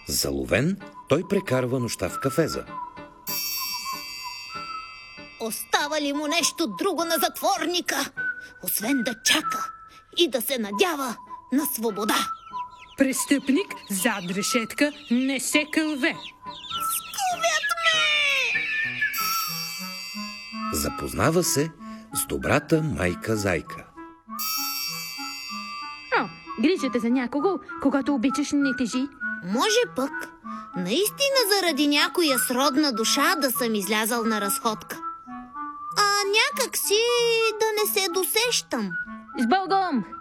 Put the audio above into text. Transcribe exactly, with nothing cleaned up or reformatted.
Заловен, той прекарва нощта в кафеза. Остава ли му нещо друго на затворника, освен да чака и да се надява на свобода? Престъпник зад решетка не се кълве. Скубят ме! Запознава се с добрата майка Зайка. О, грижата за някого, когато обичаш, не тежи. Може пък, наистина заради някоя сродна душа да съм излязал на разходка. А някак си да не се досещам. С Богом!